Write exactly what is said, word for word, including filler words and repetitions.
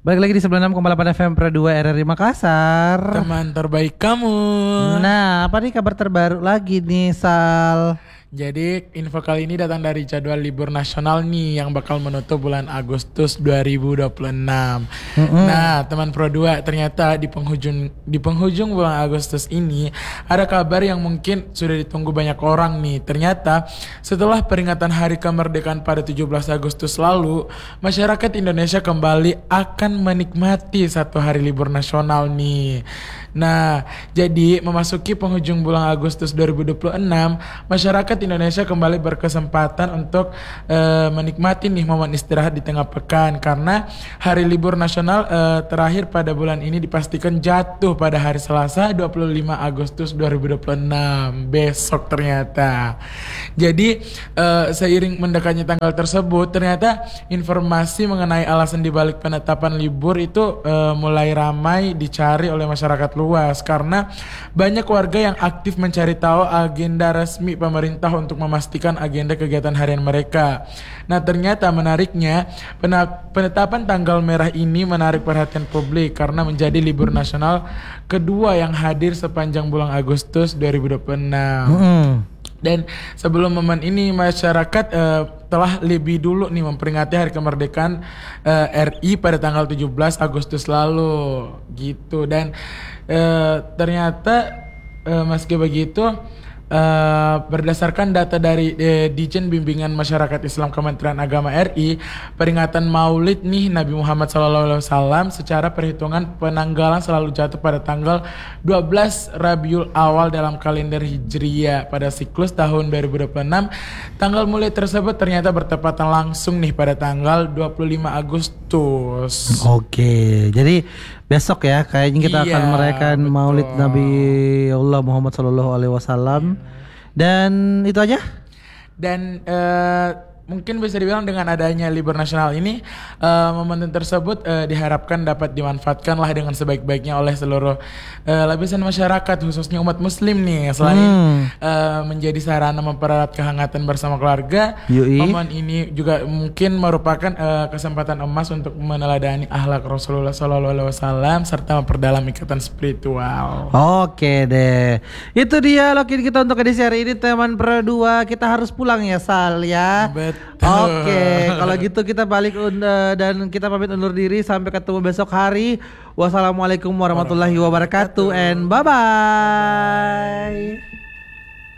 Balik lagi di sembilan puluh enam koma delapan F M Pro dua R R I Makassar. Teman terbaik kamu. Nah, apa nih kabar terbaru lagi nih, Sal? Jadi info kali ini datang dari jadwal libur nasional nih yang bakal menutup bulan Agustus dua ribu dua puluh enam. Mm-hmm. Nah, teman Pro dua, ternyata di penghujung di penghujung bulan Agustus ini ada kabar yang mungkin sudah ditunggu banyak orang nih. Ternyata setelah peringatan Hari Kemerdekaan pada tujuh belas Agustus lalu, masyarakat Indonesia kembali akan menikmati satu hari libur nasional nih. Nah, jadi memasuki penghujung bulan Agustus dua ribu dua puluh enam, masyarakat Indonesia kembali berkesempatan untuk uh, menikmati nih momen istirahat di tengah pekan, karena hari libur nasional uh, terakhir pada bulan ini dipastikan jatuh pada hari Selasa dua puluh lima Agustus dua ribu dua puluh enam, besok ternyata. Jadi uh, seiring mendekatnya tanggal tersebut, ternyata informasi mengenai alasan dibalik penetapan libur itu uh, mulai ramai dicari oleh masyarakat luas, karena banyak warga yang aktif mencari tahu agenda resmi pemerintah untuk memastikan agenda kegiatan harian mereka. Nah, ternyata menariknya penetapan tanggal merah ini menarik perhatian publik karena menjadi libur nasional kedua yang hadir sepanjang bulan Agustus dua ribu dua puluh enam. Hmm. Dan sebelum momen ini, masyarakat uh, telah lebih dulu nih memperingati Hari Kemerdekaan uh, R I pada tanggal tujuh belas Agustus lalu gitu. Dan uh, ternyata uh, meski begitu, Uh, berdasarkan data dari uh, Dijen Bimbingan Masyarakat Islam Kementerian Agama R I, peringatan Maulid nih Nabi Muhammad shallallahu alaihi wasallam secara perhitungan penanggalan selalu jatuh pada tanggal dua belas Rabiul Awal dalam kalender Hijriyah pada siklus tahun dua ribu dua puluh enam. Tanggal mulai tersebut ternyata bertepatan langsung nih pada tanggal dua puluh lima Agustus. Oke, jadi besok ya kayaknya kita iya, akan merayakan betul. Maulid Nabi Allah Muhammad Shallallahu Alaihi Wasallam. Dan itu aja. Dan uh, mungkin bisa dibilang dengan adanya libur nasional ini, uh, momen tersebut uh, diharapkan dapat dimanfaatkan lah dengan sebaik-baiknya oleh seluruh uh, lapisan masyarakat, khususnya umat muslim nih. Selain hmm. uh, menjadi sarana mempererat kehangatan bersama keluarga, Yui. momen ini juga mungkin merupakan uh, kesempatan emas untuk meneladani akhlak Rasulullah Sallallahu Alaihi Wasallam serta memperdalam ikatan spiritual. Oke deh, itu dia lokin kita untuk edisi hari ini teman Pro dua. Kita harus pulang ya, Sal ya. Betul. Oke, kalau gitu kita balik uh, dan kita pamit undur diri sampai ketemu besok hari. Wassalamualaikum warahmatullahi wabarakatuh and bye bye.